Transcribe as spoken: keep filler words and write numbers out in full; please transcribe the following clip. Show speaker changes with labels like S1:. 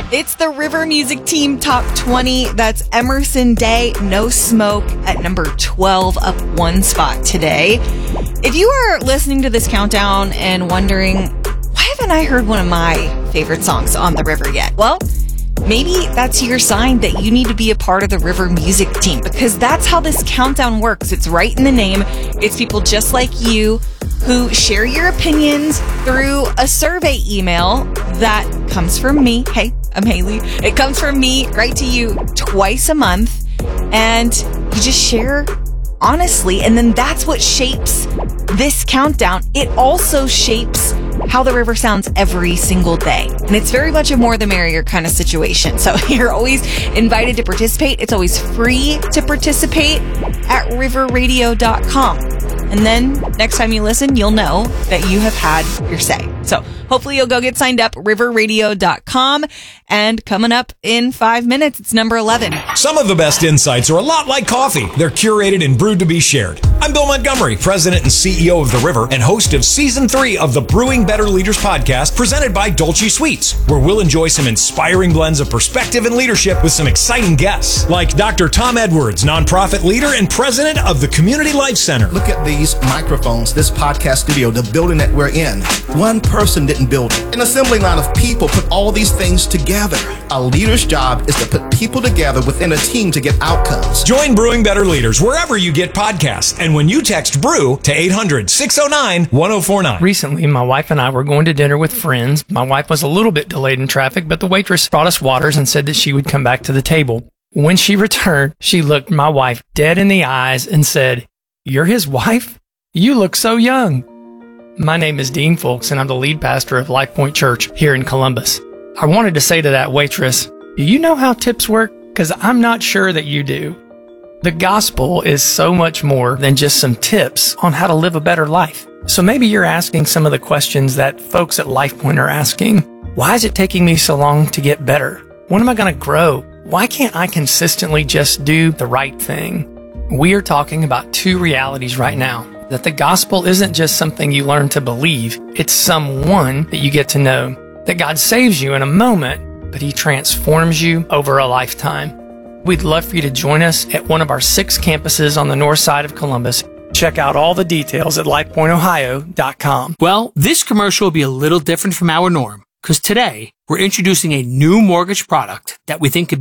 S1: It's the River Music Team Top twenty. That's Emerson Day, No Smoke at number twelve, up one spot today. If you are listening to this countdown and wondering, why haven't I heard one of my favorite songs on the River yet? Well, maybe that's your sign that you need to be a part of the River Music Team, because that's how this countdown works. It's right in the name. It's people just like you who share your opinions through a survey email that comes from me. Hey, I'm Haley. It comes from me right to you twice a month, and you just share honestly, and then that's what shapes this countdown. It also shapes how the river sounds every single day. And it's very much a more the merrier kind of situation. So you're always invited to participate. It's always free to participate at river radio dot com. And then next time you listen, you'll know that you have had your say. So hopefully you'll go get signed up, river radio dot com. And coming up in five minutes, it's number eleven.
S2: Some of the best insights are a lot like coffee. They're curated and brewed to be shared. I'm Bill Montgomery, president and C E O of The River and host of season three of the Brewing Better Leaders podcast, presented by Dolce Sweets, where we'll enjoy some inspiring blends of perspective and leadership with some exciting guests, like Doctor Tom Edwards, nonprofit leader and president of the Community Life Center.
S3: Look at these microphones, this podcast studio, the building that we're in. One person didn't build it. An assembly line of people put all these things together. A leader's job is to put people together within a team to get outcomes.
S2: Join Brewing Better Leaders wherever you get podcasts, and when you text BREW to eight hundred, six oh nine, one oh four nine.
S4: Recently, my wife and I were going to dinner with friends. My wife was a little bit delayed in traffic, but the waitress brought us waters and said that she would come back to the table. When she returned, she looked my wife dead in the eyes and said, "You're his wife? You look so young." My name is Dean Folks, and I'm the lead pastor of Life Point Church here in Columbus. I wanted to say to that waitress, do you know how tips work? Because I'm not sure that you do. The gospel is so much more than just some tips on how to live a better life. So maybe you're asking some of the questions that folks at Life Point are asking. Why is it taking me so long to get better? When am I going to grow? Why can't I consistently just do the right thing? We are talking about two realities right now. That the gospel isn't just something you learn to believe. It's someone that you get to know. That God saves you in a moment, but He transforms you over a lifetime. We'd love for you to join us at one of our six campuses on the north side of Columbus. Check out all the details at life point ohio dot com.
S5: Well, this commercial will be a little different from our norm, because today we're introducing a new mortgage product that we think could